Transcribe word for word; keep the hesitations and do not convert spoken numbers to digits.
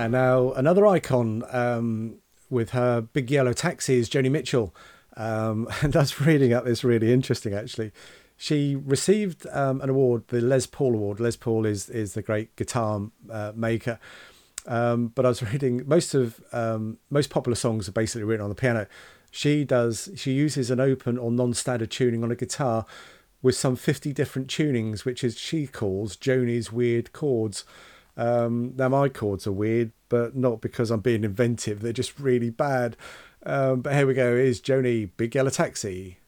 And now another icon um, with her Big Yellow Taxi is Joni Mitchell. Um, and I was reading up this really interesting, actually. She received um, an award, the Les Paul Award. Les Paul is is the great guitar uh, maker. Um, but I was reading most of um, most popular songs are basically written on the piano. She does. She uses an open or non-standard tuning on a guitar with some fifty different tunings, which is she calls Joni's weird chords. Um, now my chords are weird, but not because I'm being inventive. They're just really bad. Um, but here we go. Here's Joni, Big Yellow Taxi.